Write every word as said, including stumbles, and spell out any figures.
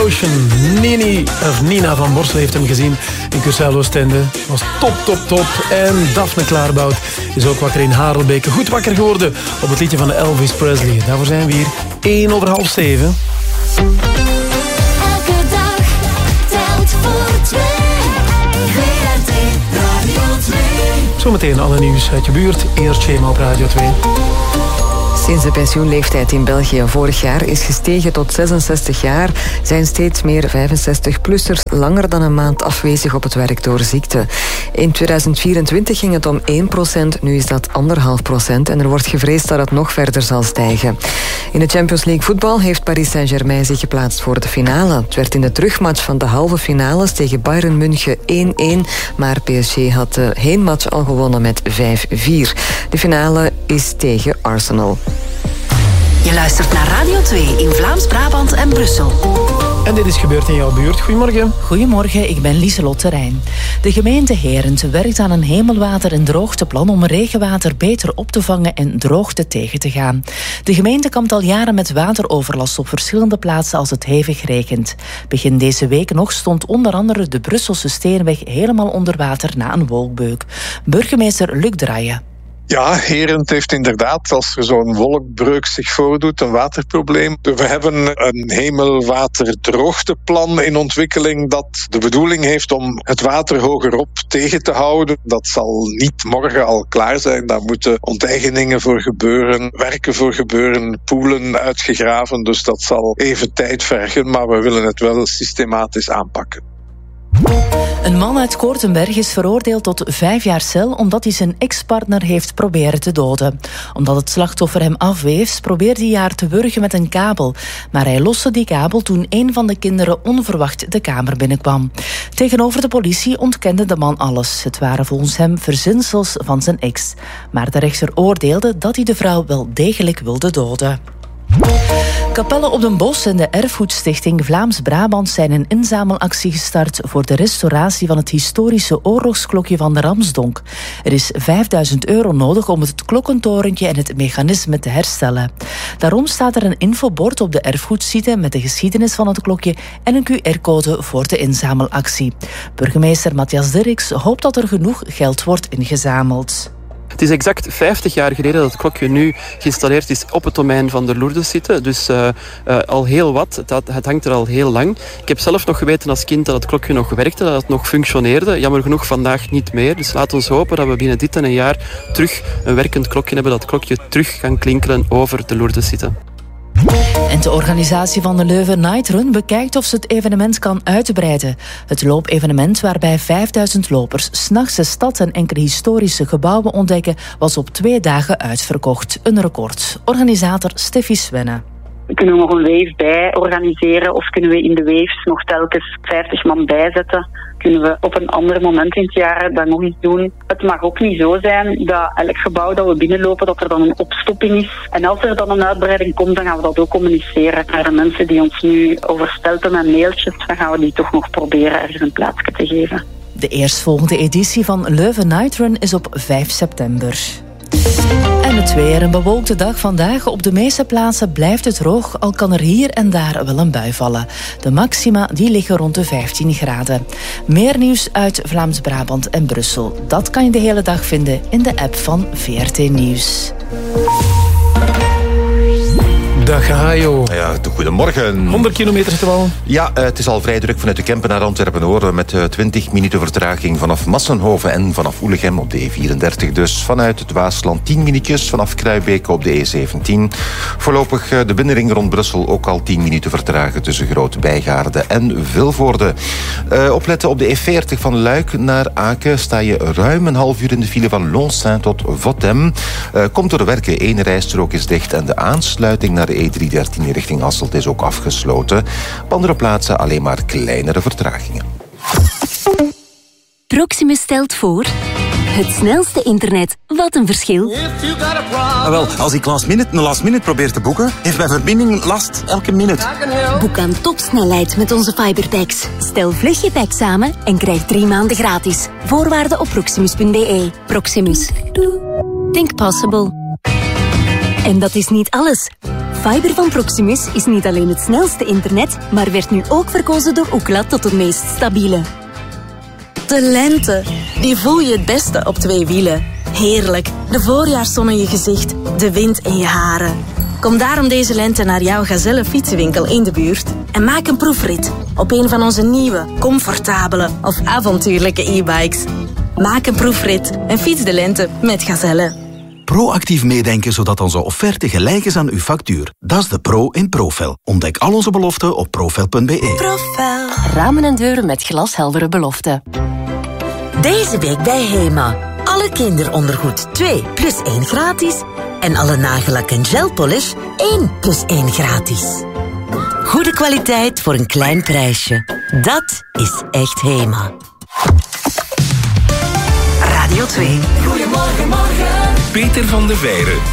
Ocean. Nini, of Nina van Borsel heeft hem gezien in Curaçao-Oostende. Was top, top, top. En Daphne Klaarbout is ook wakker in Harelbeke. Goed wakker geworden op het liedje van Elvis Presley. Daarvoor zijn we hier één over half zeven. Elke dag telt voor twee. V R T Radio twee. Zometeen alle nieuws uit je buurt. Eerst Schema op Radio twee. Sinds de pensioenleeftijd in België vorig jaar is gestegen tot zesenzestig jaar, zijn steeds meer vijfenzestig-plussers langer dan een maand afwezig op het werk door ziekte. In tweeduizend vierentwintig ging het om één procent, nu is dat anderhalf procent en er wordt gevreesd dat het nog verder zal stijgen. In de Champions League voetbal heeft Paris Saint-Germain zich geplaatst voor de finale. Het werd in de terugmatch van de halve finales tegen Bayern München één-één, maar P S G had de heenmatch al gewonnen met vijf vier. De finale is tegen Arsenal. Je luistert naar Radio twee in Vlaams-Brabant en Brussel. En dit is gebeurd in jouw buurt. Goedemorgen. Goedemorgen, ik ben Lieselot Terrein. De gemeente Herent werkt aan een hemelwater- en droogteplan om regenwater beter op te vangen en droogte tegen te gaan. De gemeente kampt al jaren met wateroverlast op verschillende plaatsen als het hevig regent. Begin deze week nog stond onder andere de Brusselse Steenweg helemaal onder water na een wolkbeuk. Burgemeester Luc Draaien. Ja, Herent heeft inderdaad, als er zo'n wolkbreuk zich voordoet, een waterprobleem. We hebben een hemelwaterdroogteplan in ontwikkeling dat de bedoeling heeft om het water hogerop tegen te houden. Dat zal niet morgen al klaar zijn. Daar moeten onteigeningen voor gebeuren, werken voor gebeuren, poelen uitgegraven. Dus dat zal even tijd vergen, maar we willen het wel systematisch aanpakken. Een man uit Koortenberg is veroordeeld tot vijf jaar cel omdat hij zijn ex-partner heeft proberen te doden. Omdat het slachtoffer hem afwees, probeerde hij haar te wurgen met een kabel. Maar hij loste die kabel toen een van de kinderen onverwacht de kamer binnenkwam. Tegenover de politie ontkende de man alles. Het waren volgens hem verzinsels van zijn ex. Maar de rechter oordeelde dat hij de vrouw wel degelijk wilde doden. Capelle op den Bosch en de Erfgoedstichting Vlaams-Brabant zijn een inzamelactie gestart voor de restauratie van het historische oorlogsklokje van de Ramsdonk. Er is vijfduizend euro nodig om het klokkentorentje en het mechanisme te herstellen. Daarom staat er een infobord op de erfgoedsite met de geschiedenis van het klokje en een Q R-code voor de inzamelactie. Burgemeester Matthias Dirks hoopt dat er genoeg geld wordt ingezameld. Het is exact vijftig jaar geleden dat het klokje nu geïnstalleerd is op het domein van de Lourdessite. Dus uh, uh, al heel wat. Het, had, het hangt er al heel lang. Ik heb zelf nog geweten als kind dat het klokje nog werkte, dat het nog functioneerde. Jammer genoeg vandaag niet meer. Dus laat ons hopen dat we binnen dit en een jaar terug een werkend klokje hebben, dat het klokje terug kan klinkelen over de Lourdessite. En de organisatie van de Leuven Night Run bekijkt of ze het evenement kan uitbreiden. Het loopevenement waarbij vijfduizend lopers 's nachts de stad en enkele historische gebouwen ontdekken, was op twee dagen uitverkocht. Een record. Organisator Steffi Svenne. Kunnen we nog een wave bij organiseren of kunnen we in de waves nog telkens vijftig man bijzetten? Kunnen we op een ander moment in het jaar dat nog iets doen? Het mag ook niet zo zijn dat elk gebouw dat we binnenlopen, dat er dan een opstopping is. En als er dan een uitbreiding komt, dan gaan we dat ook communiceren naar de mensen die ons nu overstelpen met mailtjes. Dan gaan we die toch nog proberen ergens een plaatsje te geven. De eerstvolgende editie van Leuven Night Run is op vijf september. En het weer. Een bewolkte dag vandaag. Op de meeste plaatsen blijft het droog, al kan er hier en daar wel een bui vallen. De maxima die liggen rond de vijftien graden. Meer nieuws uit Vlaams-Brabant en Brussel. Dat kan je de hele dag vinden in de app van V R T Nieuws. Dag Hajo. Ja, goedemorgen. honderd kilometer zitten we al. Ja, uh, het is al vrij druk vanuit de Kempen naar Antwerpen hoor. Met uh, twintig minuten vertraging vanaf Massenhoven en vanaf Oelegem op de E vierendertig. Dus vanuit het Waasland tien minuutjes vanaf Kruibeke op de E zeventien. Voorlopig uh, de binnenring rond Brussel ook al tien minuten vertragen tussen Groot Bijgaarde en Vilvoorde. Uh, opletten op de E veertig van Luik naar Aken. Sta je ruim een half uur in de file van Lonsaint tot Votem. Uh, komt door werken, één rijstrook is dicht en de aansluiting naar de E driehonderddertien richting Hasselt is ook afgesloten. Op andere plaatsen alleen maar kleinere vertragingen. Proximus stelt voor... Het snelste internet. Wat een verschil. Ah, wel, als ik last minute een last minute probeer te boeken, heeft mijn verbinding last elke minuut. Boek aan topsnelheid met onze Fiberpacks. Stel vlug je pack samen en krijg drie maanden gratis. Voorwaarden op proximus punt b e. Proximus. Think possible. En dat is niet alles. Fiber van Proximus is niet alleen het snelste internet, maar werd nu ook verkozen door Ookla tot de meest stabiele. De lente, die voel je het beste op twee wielen. Heerlijk, de voorjaarszon in je gezicht, de wind in je haren. Kom daarom deze lente naar jouw Gazelle fietsenwinkel in de buurt en maak een proefrit op een van onze nieuwe, comfortabele of avontuurlijke e-bikes. Maak een proefrit en fiets de lente met Gazelle. Proactief meedenken zodat onze offerte gelijk is aan uw factuur. Dat is de pro in Profel. Ontdek al onze beloften op profel punt be. Profel. Ramen en deuren met glasheldere beloften. Deze week bij Hema. Alle kinderondergoed twee plus één gratis. En alle nagellak en gelpolish één plus één gratis. Goede kwaliteit voor een klein prijsje. Dat is echt Hema. Radio twee. Goedemorgen, morgen. Peter van der Veijren.